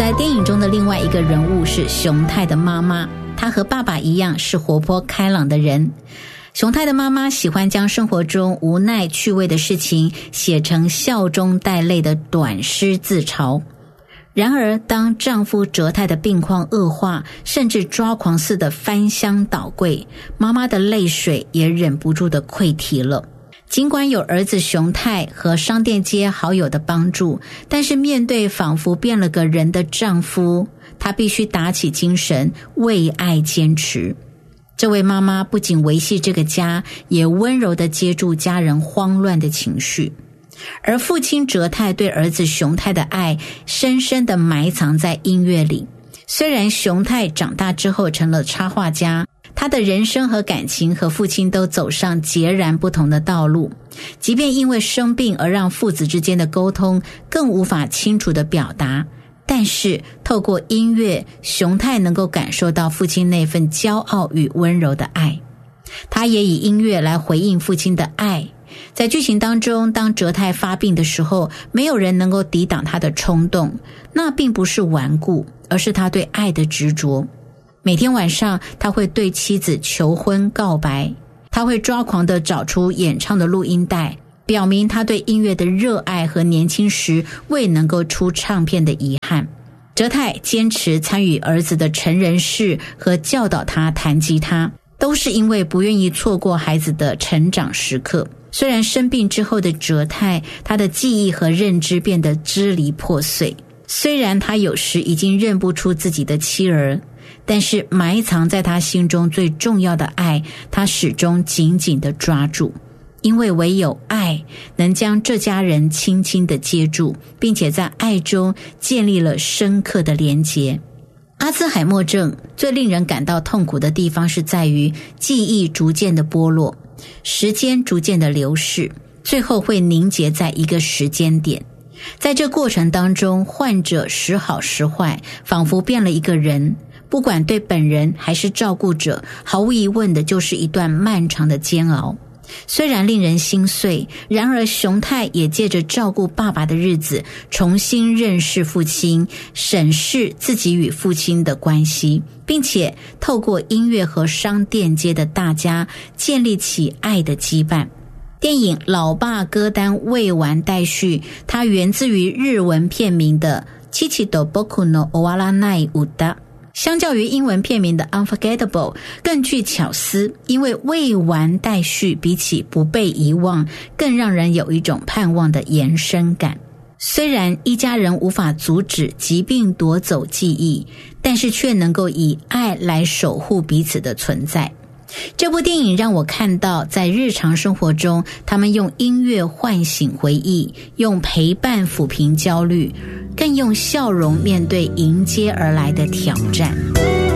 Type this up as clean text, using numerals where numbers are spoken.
在电影中的另外一个人物是熊太的妈妈，她和爸爸一样是活泼开朗的人。熊太的妈妈喜欢将生活中无奈趣味的事情写成笑中带泪的短诗自嘲。然而当丈夫哲太的病况恶化，甚至抓狂似的翻箱倒柜，妈妈的泪水也忍不住的溃堤了。尽管有儿子熊太和商店街好友的帮助，但是面对仿佛变了个人的丈夫，她必须打起精神为爱坚持。这位妈妈不仅维系这个家，也温柔地接住家人慌乱的情绪。而父亲哲太对儿子熊太的爱深深地埋藏在音乐里。虽然熊太长大之后成了插画家，他的人生和感情和父亲都走上截然不同的道路，即便因为生病而让父子之间的沟通更无法清楚地表达，但是透过音乐，熊太能够感受到父亲那份骄傲与温柔的爱。他也以音乐来回应父亲的爱。在剧情当中，当哲太发病的时候，没有人能够抵挡他的冲动，那并不是顽固，而是他对爱的执着。每天晚上，他会对妻子求婚告白，他会抓狂地找出演唱的录音带，表明他对音乐的热爱和年轻时未能够出唱片的遗憾。哲太坚持参与儿子的成人式和教导他弹吉他，都是因为不愿意错过孩子的成长时刻。虽然生病之后的哲太，他的记忆和认知变得支离破碎，虽然他有时已经认不出自己的妻儿，但是埋藏在他心中最重要的爱，他始终紧紧地抓住。因为唯有爱能将这家人轻轻地接住，并且在爱中建立了深刻的连结。阿兹海默症最令人感到痛苦的地方是在于记忆逐渐的剥落，时间逐渐的流逝，最后会凝结在一个时间点。在这过程当中，患者时好时坏，仿佛变了一个人，不管对本人还是照顾者，毫无疑问的就是一段漫长的煎熬。虽然令人心碎，然而熊太也借着照顾爸爸的日子，重新认识父亲，审视自己与父亲的关系，并且透过音乐和商店街的大家建立起爱的羁绊。电影《老爸歌单未完待续》，它源自于日文片名的父と僕の終わらない歌，相较于英文片名的 Unforgettable 更具巧思，因为未完待续比起不被遗忘更让人有一种盼望的延伸感。虽然一家人无法阻止疾病夺走记忆，但是却能够以爱来守护彼此的存在。这部电影让我看到在日常生活中，他们用音乐唤醒回忆，用陪伴抚平焦虑，更用笑容面对迎接而来的挑战。